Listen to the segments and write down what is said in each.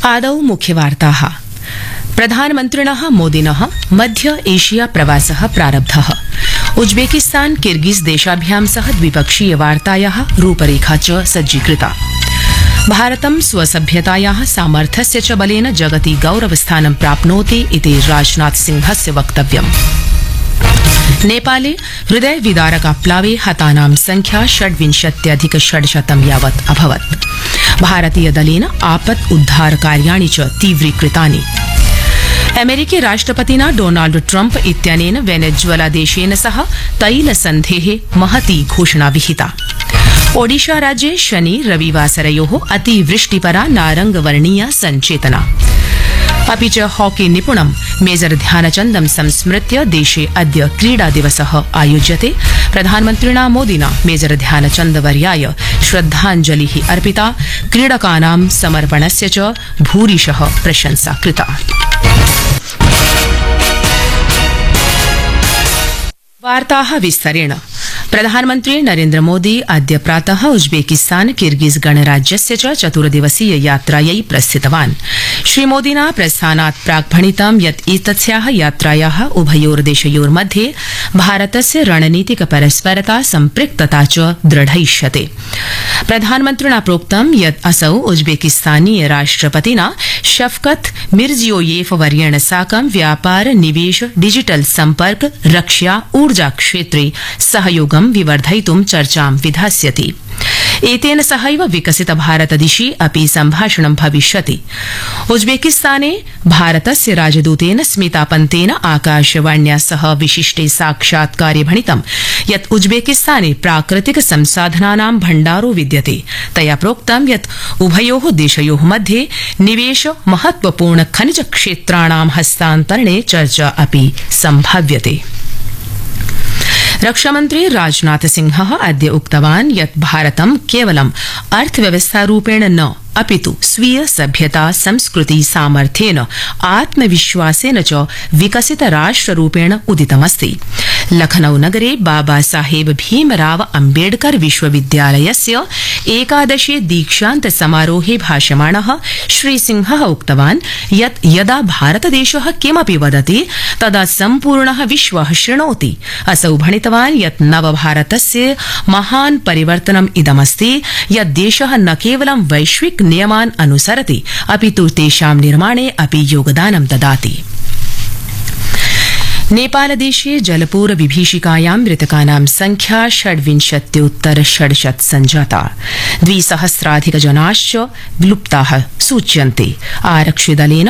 आदौ मुख्यवार्ताः। प्रधानमन्त्रिणः मोदिनः मध्य एशिया प्रवासः प्रारब्धः। उज्बेकिस्तान किर्गिज देशाभ्यां सह द्विपक्षीय वार्तायाः रूपरेखा च सज्जीकृता। भारतं स्वसभ्यतायाः सामर्थ्यस्य च बलेन जगति गौरवस्थानं प्राप्नोति इति राजनाथ सिंहस्य वक्तव्यम्। नेपाले हृदय विदारकाप्लावे हतानां संख्या 26,600 यावत् अभवत्। भारतीय दलेन आपत् उद्धार कार्याणि च तीव्रीकृतानि। अमेरिकी राष्ट्रपतिना डोनाल्ड ट्रम्प इत्यनेन वेनेजुएला देशेन सह तैलसन्धेः महती घोषणा विहिता। ओडिशा राज्ये शनि रविवासरयोः अतिवृष्टिपरा नारंगवर्णीया सञ्चेतना। अपि च हॉकी निपुणं मेजर ध्यानचन्दं संस्मृत्य देशे अद्य क्रीडा दिवसः आयोज्यते। प्रधानमन्त्रिणा मोदिना मेजर ध्यानचन्दवर्याय श्रद्धाञ्जलिः अर्पिता। क्रीडकानां समर्पणस्य च भूरिशः प्रशंसा कृता। वार्ताः विस्तरेण। प्रधानमन्त्री नरेन्द्र मोदी अद्य प्रातः उज्बेकिस्तान किर्गिज गणराज्यस्य च 4 दिवसीय यात्रायै प्रस्थितवान्। श्रीमोदिना प्रस्थानात् प्राक् भणितं यत् एतस्याः यात्रायाः उभयोर्देशयोर्मध्ये भारतस्य रणनीतिक परस्परता सम्पृक्तता च दृढयिष्यते। प्रधानमन्त्रिणा प्रोक्तं यत् असौ उज्बेकिस्तानीय राष्ट्रपतिना शफकत मिर्जियोयेव वर्येण साकं व्यापार निवेश डिजिटल सम्पर्क रक्षा ऊर्जा क्षेत्रे सहयोगं विवर्धयितुं चर्चां विधास्यति। एतेन सहैव विकसित भारत दिशि अपि सम्भाषणं भविष्यति। उज्बेकिस्ताने भारतस्य राजदूतेन स्मिता पंतेन आकाशवाण्या सह विशिष्टे साक्षात्कारे भणितं यत् उज्बेकिस्ताने प्राकृतिक संसाधनानां भण्डारो विद्यते। तया प्रोक्तं यत् उभयोः देशयोः मध्ये निवेश महत्वपूर्ण खनिज क्षेत्राणां हस्तान्तरणे चर्चा अपि सम्भाव्यते। रक्षामन्त्री राजनाथ सिंहः अद्य उक्तवान् यत् भारतं केवलं अर्थव्यवस्थारूपेण न अपितु स्वीय सभ्यता संस्कृति सामर्थ्येन आत्मविश्वासेन च विकसित राष्ट्ररूपेण उदितमस्ति। लखनऊ नगरे बाबा साहेब भीमराव अम्बेडकर विश्वविद्यालयस्य 11 दीक्षान्त समारोहे भाषमाणः श्रीसिंहः उक्तवान् यत् यदा भारतदेशः किमपि वदति तदा सम्पूर्णः विश्वः शृणोति। असौ भणितवान् यत् नवभारतस्य महान् परिवर्तनम् इदमस्ति यत् देशः न केवलं वैश्विक नियमान् अनुसरति अपितु तेषां निर्माणे अपि योगदानं ददाति। नेपालदेशे जलपूर विभीषिकायां मृतकानां संख्या 26,600 सञ्जाता। 2,000 जनाश्च विलुप्ताः सूच्यन्ते। आरक्षिदलेन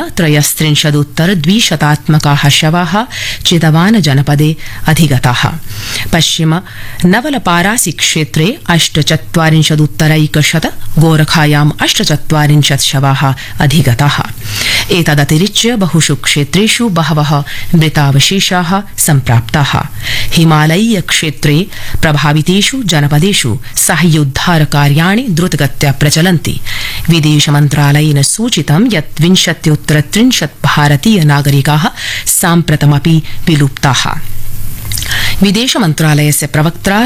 33,200 शवाः चितवान जनपदे अधिगताः। पश्चिम नवलपारासी क्षेत्रे 48,100 गोरखायां 48 शवाः अधिगताः। एतदतिरिच्य बहुषु क्षेत्रेषु बहवः मृतावशेषाः सम्प्राप्ताः। हिमालयीय क्षेत्रे प्रभावितेषु जनपदेषु साहाय्योद्धार कार्याणि द्रुतगत्या प्रचलन्ति। विदेश मन्त्रालयेन सूचितं यत् 20-30 भारतीय नागरिकाः साम्प्रतमपि विलुप्ताः। विदेश मन्त्रालयस्य प्रवक्ता